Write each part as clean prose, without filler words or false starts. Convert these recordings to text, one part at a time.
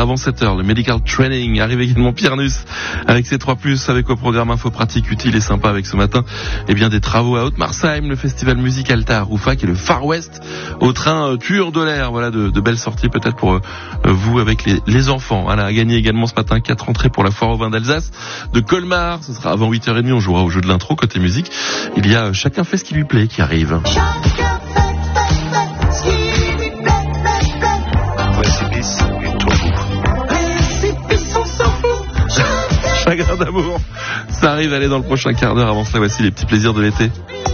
avant 7h. Le Medical Training. Arrive également Pierre Nuss avec ses 3+, avec au programme info pratique, utile et sympa avec ce matin, des travaux à Haute-Marsheim, le festival Musique Alta à Roufac et le Far West au train Tueur de l'air. Voilà de belles sorties peut-être pour vous avec les enfants. Voilà, à gagner également ce matin 4 entrées pour la foire au vin d'Alsace de Colmar. Ce sera avant 8h30. On jouera au jeu de l'intro. Côté musique, il y a Chacun fait ce qui lui plaît qui arrive. Chagrin d'amour, ça arrive, aller dans le prochain quart d'heure. Avant cela, voici les petits plaisirs de l'été.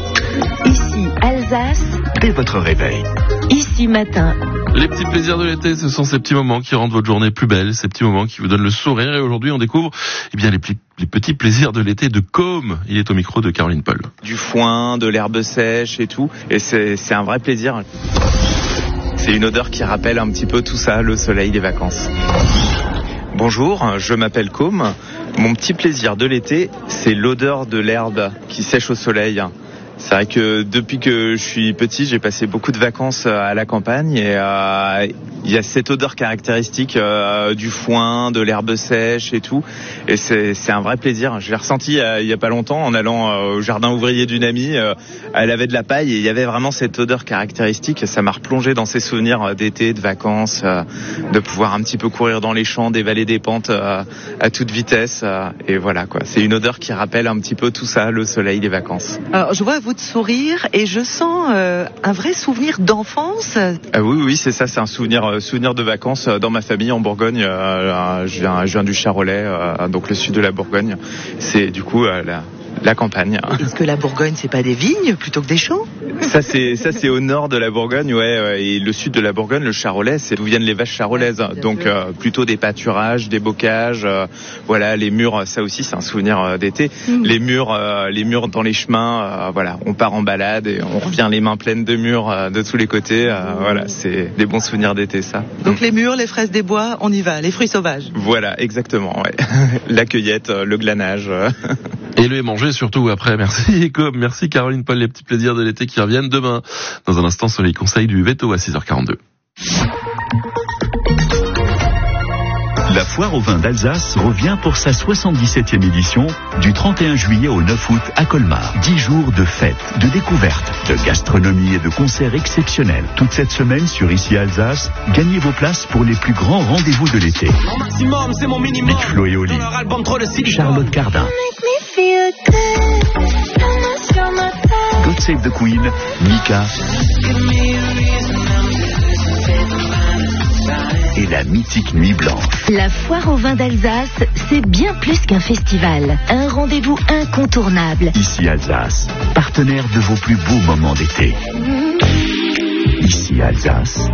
Ici Alsace, dès votre réveil. Ici matin. Les petits plaisirs de l'été, ce sont ces petits moments qui rendent votre journée plus belle, ces petits moments qui vous donnent le sourire. Et aujourd'hui, on découvre les petits plaisirs de l'été de Côme. Il est au micro de Caroline Paul. Du foin, de l'herbe sèche et tout. Et c'est un vrai plaisir. C'est une odeur qui rappelle un petit peu tout ça, le soleil, les vacances. Bonjour, je m'appelle Côme. Mon petit plaisir de l'été, c'est l'odeur de l'herbe qui sèche au soleil. C'est vrai que depuis que je suis petit, j'ai passé beaucoup de vacances à la campagne et il y a cette odeur caractéristique du foin, de l'herbe sèche et tout. Et c'est un vrai plaisir. Je l'ai ressenti il y a pas longtemps en allant au jardin ouvrier d'une amie. Elle avait de la paille et il y avait vraiment cette odeur caractéristique. Ça m'a replongé dans ces souvenirs d'été, de vacances, de pouvoir un petit peu courir dans les champs, dévaler des pentes à toute vitesse. Et voilà quoi. C'est une odeur qui rappelle un petit peu tout ça, le soleil, les vacances. Alors je vois votre sourire et je sens un vrai souvenir d'enfance. Oui, c'est ça, c'est un souvenir de vacances dans ma famille en Bourgogne. Je viens du Charolais, donc le sud de la Bourgogne. C'est du coup la campagne. Est-ce que la Bourgogne, c'est pas des vignes plutôt que des champs ? Ça c'est au nord de la Bourgogne, ouais. Et le sud de la Bourgogne, le Charolais, c'est d'où viennent les vaches charolaises. Donc plutôt des pâturages, des bocages. Voilà, les murs, ça aussi c'est un souvenir d'été. Les murs dans les chemins. Voilà, on part en balade et on revient les mains pleines de murs de tous les côtés. Voilà, c'est des bons souvenirs d'été, ça. Donc les murs, les fraises des bois, on y va. Les fruits sauvages. Voilà, exactement. Ouais. La cueillette, le glanage. Et le manger surtout après. Merci Côme, merci Caroline Paul, les petits plaisirs de l'été qui reviennent demain. Dans un instant, sur les conseils du Veto à 6h42. La foire au vin d'Alsace revient pour sa 77e édition du 31 juillet au 9 août à Colmar. 10 jours de fêtes, de découvertes, de gastronomie et de concerts exceptiels. Toute cette semaine sur Ici Alsace, gagnez vos places pour les plus grands rendez-vous de l'été. Big Flo et Oli, Charlotte Cardin, God Save the Queen, Mika et la mythique Nuit Blanche. La foire au vin d'Alsace, c'est bien plus qu'un festival. Un rendez-vous incontournable. Ici Alsace, partenaire de vos plus beaux moments d'été. Ici Alsace.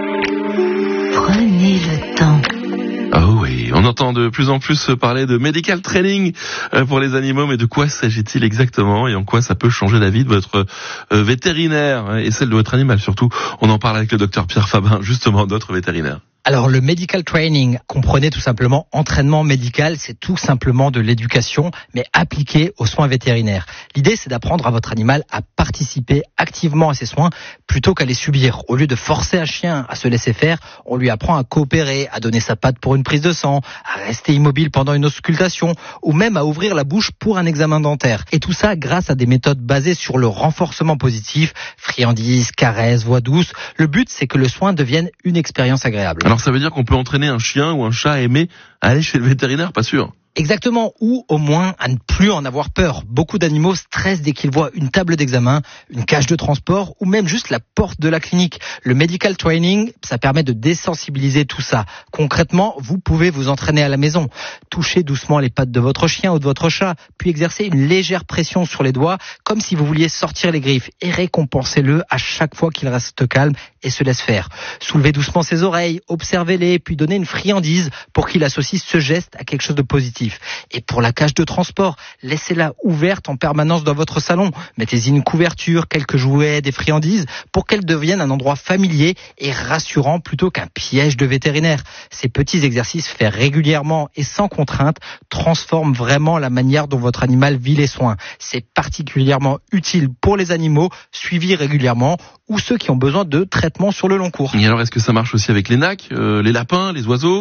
Prenez le temps. Oh oui, on entend de plus en plus parler de medical training pour les animaux, mais de quoi s'agit-il exactement et en quoi ça peut changer la vie de votre vétérinaire et celle de votre animal surtout? On en parle avec le docteur Pierre Fabin, justement, notre vétérinaire. Alors le medical training, comprenez tout simplement entraînement médical, c'est tout simplement de l'éducation, mais appliquée aux soins vétérinaires. L'idée, c'est d'apprendre à votre animal à participer activement à ses soins plutôt qu'à les subir. Au lieu de forcer un chien à se laisser faire, on lui apprend à coopérer, à donner sa patte pour une prise de sang, à rester immobile pendant une auscultation ou même à ouvrir la bouche pour un examen dentaire. Et tout ça grâce à des méthodes basées sur le renforcement positif, friandises, caresses, voix douce. Le but, c'est que le soin devienne une expérience agréable. Alors ça veut dire qu'on peut entraîner un chien ou un chat à aimer aller chez le vétérinaire, pas sûr. Exactement, ou au moins à ne plus en avoir peur. Beaucoup d'animaux stressent dès qu'ils voient une table d'examen, une cage de transport ou même juste la porte de la clinique. Le medical training, ça permet de désensibiliser tout ça. Concrètement, vous pouvez vous entraîner à la maison. Touchez doucement les pattes de votre chien ou de votre chat, puis exercer une légère pression sur les doigts, comme si vous vouliez sortir les griffes, et récompensez-le à chaque fois qu'il reste calme et se laisse faire. Soulevez doucement ses oreilles, observez-les, puis donnez une friandise pour qu'il associe ce geste à quelque chose de positif. Et pour la cage de transport, laissez-la ouverte en permanence dans votre salon. Mettez-y une couverture, quelques jouets, des friandises pour qu'elle devienne un endroit familier et rassurant plutôt qu'un piège de vétérinaire. Ces petits exercices faits régulièrement et sans contrainte transforment vraiment la manière dont votre animal vit les soins. C'est particulièrement utile pour les animaux suivis régulièrement ou ceux qui ont besoin de traitements sur le long cours. Et alors, est-ce que ça marche aussi avec les nacs, les lapins, les oiseaux ?